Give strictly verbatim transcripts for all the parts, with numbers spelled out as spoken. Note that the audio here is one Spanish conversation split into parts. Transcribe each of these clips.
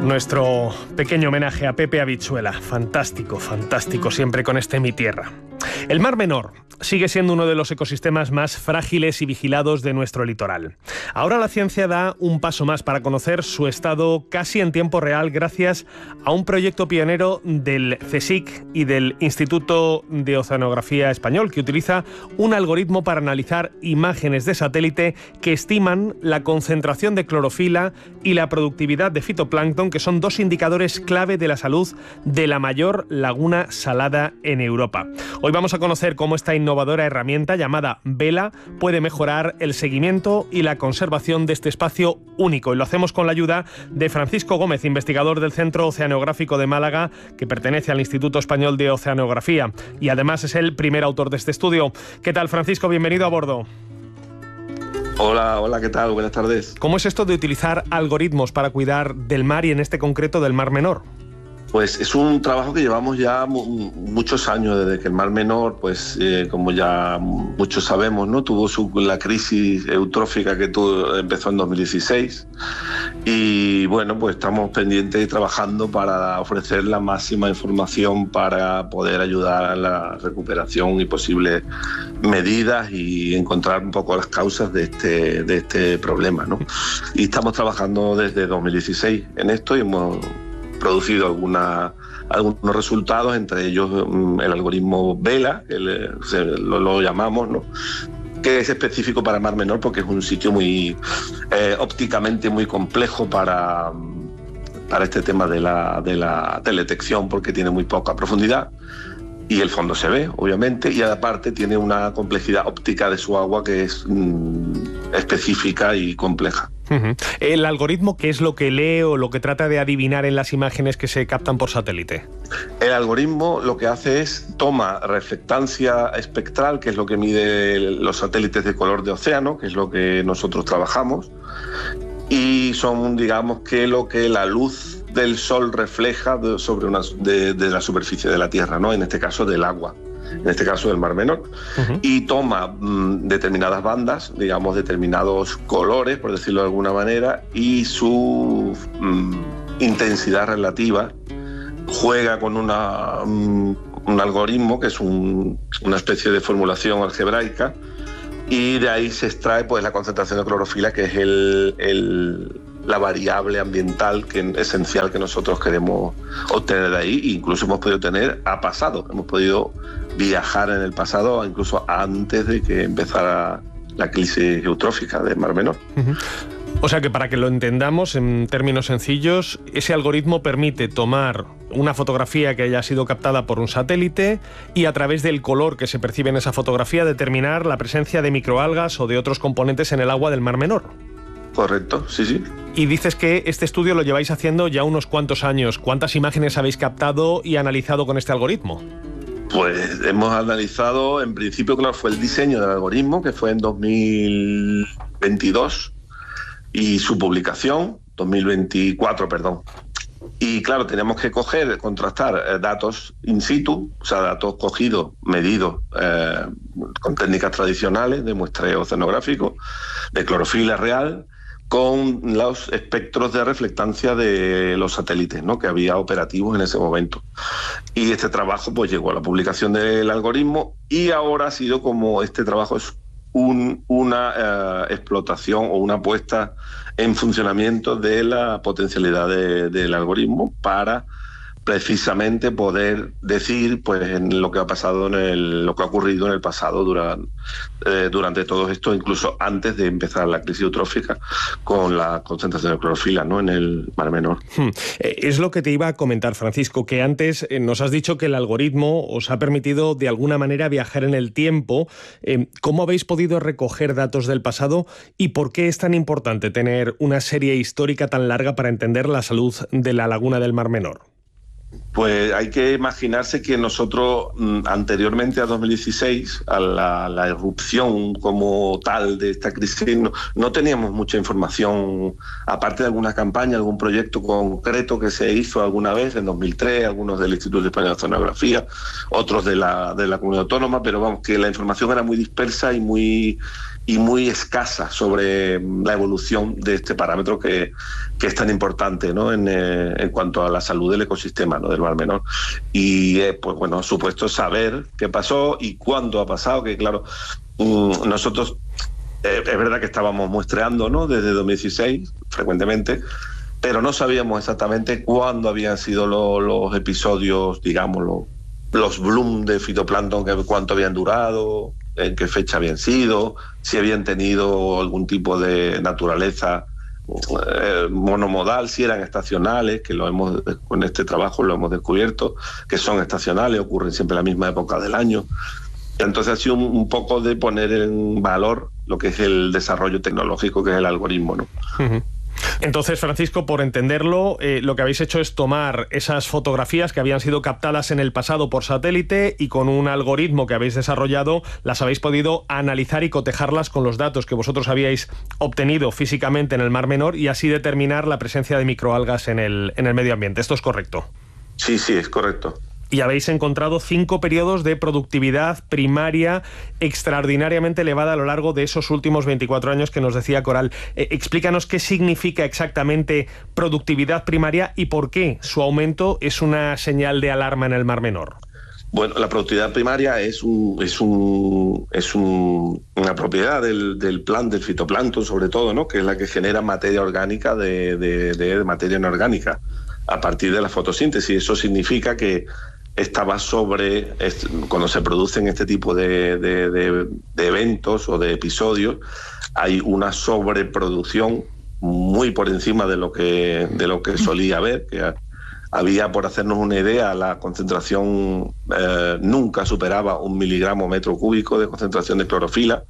Nuestro pequeño homenaje a Pepe Habichuela. Fantástico, fantástico, siempre con este Mi Tierra. El Mar Menor sigue siendo uno de los ecosistemas más frágiles y vigilados de nuestro litoral. Ahora la ciencia da un paso más para conocer su estado casi en tiempo real gracias a un proyecto pionero del CSIC y del Instituto de Oceanografía Español, que utiliza un algoritmo para analizar imágenes de satélite que estiman la concentración de clorofila y la productividad de fitoplancton, que son dos indicadores clave de la salud de la mayor laguna salada en Europa. Hoy vamos a conocer cómo esta innovadora herramienta llamada Vela puede mejorar el seguimiento y la conservación de este espacio único. Y lo hacemos con la ayuda de Francisco Gómez, investigador del Centro Oceanográfico de Málaga, que pertenece al Instituto Español de Oceanografía. Y además es el primer autor de este estudio. ¿Qué tal, Francisco? Bienvenido a bordo. Hola, hola, ¿qué tal? Buenas tardes. ¿Cómo es esto de utilizar algoritmos para cuidar del mar y en este concreto del Mar Menor? Pues es un trabajo que llevamos ya mu- muchos años, desde que el Mar Menor, pues eh, como ya muchos sabemos, ¿no? Tuvo su, la crisis eutrófica que tuvo, empezó en dos mil dieciséis. Y bueno, pues estamos pendientes y trabajando para ofrecer la máxima información para poder ayudar a la recuperación y posibles medidas y encontrar un poco las causas de este, de este problema, ¿no? Y estamos trabajando desde dos mil dieciséis en esto y hemos producido alguna, algunos resultados, entre ellos um, el algoritmo Vela, que le, se, lo, lo llamamos, ¿no? Que es específico para Mar Menor porque es un sitio muy eh, ópticamente muy complejo para, para este tema de la, de la teledetección, porque tiene muy poca profundidad y el fondo se ve, obviamente, y aparte tiene una complejidad óptica de su agua que es mm, específica y compleja. Uh-huh. ¿El algoritmo qué es lo que lee o lo que trata de adivinar en las imágenes que se captan por satélite? El algoritmo lo que hace es toma reflectancia espectral, que es lo que mide los satélites de color de océano, que es lo que nosotros trabajamos, y son, digamos, que lo que la luz del sol refleja de, sobre una, de, de la superficie de la Tierra, ¿no? En este caso del agua, en este caso del Mar Menor, uh-huh. Y toma mmm, determinadas bandas, digamos determinados colores, por decirlo de alguna manera, y su mmm, intensidad relativa juega con una, um, un algoritmo que es un, una especie de formulación algebraica, y de ahí se extrae pues la concentración de clorofila, que es el, el, la variable ambiental que, esencial que nosotros queremos obtener de ahí. E incluso hemos podido tener a pasado, hemos podido viajar en el pasado, incluso antes de que empezara la crisis eutrófica del Mar Menor. Uh-huh. O sea que, para que lo entendamos en términos sencillos, ese algoritmo permite tomar una fotografía que haya sido captada por un satélite y, a través del color que se percibe en esa fotografía, determinar la presencia de microalgas o de otros componentes en el agua del Mar Menor. Correcto, sí, sí. Y dices que este estudio lo lleváis haciendo ya unos cuantos años. ¿Cuántas imágenes habéis captado y analizado con este algoritmo? Pues hemos analizado, en principio, claro, fue el diseño del algoritmo, que fue en dos mil veintidós, y su publicación, dos mil veinticuatro, perdón. Y claro, tenemos que coger, contrastar eh, datos in situ, o sea, datos cogidos, medidos eh, con técnicas tradicionales de muestreo oceanográfico, de clorofila real, con los espectros de reflectancia de los satélites, ¿no?, que había operativos en ese momento. Y este trabajo pues llegó a la publicación del algoritmo, y ahora ha sido como este trabajo es un, una eh, explotación o una puesta en funcionamiento de la potencialidad de, del algoritmo para precisamente poder decir pues en lo que ha pasado en el, lo que ha ocurrido en el pasado durante, eh, durante todo esto, incluso antes de empezar la crisis eutrófica, con la concentración de clorofila, ¿no?, en el Mar Menor. Hmm. Es lo que te iba a comentar, Francisco, que antes eh, nos has dicho que el algoritmo os ha permitido de alguna manera viajar en el tiempo. Eh, ¿Cómo habéis podido recoger datos del pasado y por qué es tan importante tener una serie histórica tan larga para entender la salud de la laguna del Mar Menor? Pues hay que imaginarse que nosotros, anteriormente a dos mil dieciséis, a la, la erupción como tal de esta crisis, no, no teníamos mucha información, aparte de alguna campaña, algún proyecto concreto que se hizo alguna vez en dos mil tres, algunos del Instituto Español de Oceanografía, otros de la, de la Comunidad Autónoma, pero vamos, que la información era muy dispersa y muy y muy escasa sobre la evolución de este parámetro que, que es tan importante, ¿no? en, eh, en cuanto a la salud del ecosistema, ¿no? del Mar Menor. Y eh, pues bueno, supuesto saber qué pasó y cuándo ha pasado, que claro, mmm, nosotros eh, es verdad que estábamos muestreando, ¿no? desde dos mil dieciséis frecuentemente, pero no sabíamos exactamente cuándo habían sido lo, los episodios, digamos, lo, los bloom de fitoplancton, que, cuánto habían durado, en qué fecha habían sido, si habían tenido algún tipo de naturaleza eh, monomodal, si eran estacionales, que lo hemos con este trabajo lo hemos descubierto, que son estacionales, ocurren siempre en la misma época del año. Entonces ha sido un, un poco de poner en valor lo que es el desarrollo tecnológico, que es el algoritmo, ¿no? Uh-huh. Entonces, Francisco, por entenderlo, eh, lo que habéis hecho es tomar esas fotografías que habían sido captadas en el pasado por satélite y con un algoritmo que habéis desarrollado las habéis podido analizar y cotejarlas con los datos que vosotros habíais obtenido físicamente en el Mar Menor y así determinar la presencia de microalgas en el, en el medio ambiente. ¿Esto es correcto? Sí, sí, es correcto. Y habéis encontrado cinco periodos de productividad primaria extraordinariamente elevada a lo largo de esos últimos veinticuatro años que nos decía Coral. Eh, explícanos qué significa exactamente productividad primaria y por qué su aumento es una señal de alarma en el Mar Menor. Bueno, la productividad primaria es un es un es un, una propiedad del, del plan del fitoplancton, sobre todo, ¿no? Que es la que genera materia orgánica de, de, de materia inorgánica a partir de la fotosíntesis. Eso significa que estaba sobre, cuando se producen este tipo de, de, de, de eventos o de episodios, hay una sobreproducción muy por encima de lo que, de lo que solía haber, que había, por hacernos una idea, la concentración eh, nunca superaba un miligramo metro cúbico de concentración de clorofila,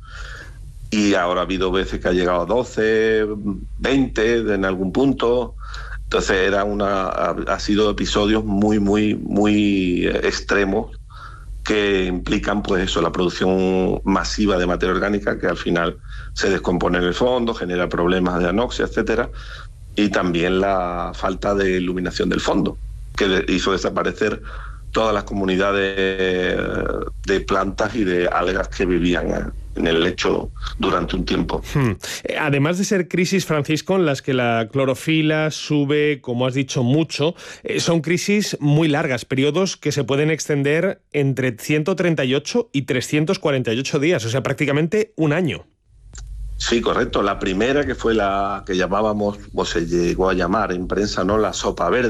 y ahora ha habido veces que ha llegado a doce, veinte en algún punto. Entonces era una, ha sido episodios muy, muy, muy extremos que implican, pues eso, la producción masiva de materia orgánica que al final se descompone en el fondo, genera problemas de anoxia, etcétera, y también la falta de iluminación del fondo, que hizo desaparecer todas las comunidades de plantas y de algas que vivían en el lecho durante un tiempo. Hmm. Además de ser crisis, Francisco, en las que la clorofila sube, como has dicho, mucho, eh, son crisis muy largas, periodos que se pueden extender entre ciento treinta y ocho y trescientos cuarenta y ocho días, o sea, prácticamente un año. Sí, correcto. La primera, que fue la que llamábamos, o se llegó a llamar en prensa, ¿no?, la sopa verde,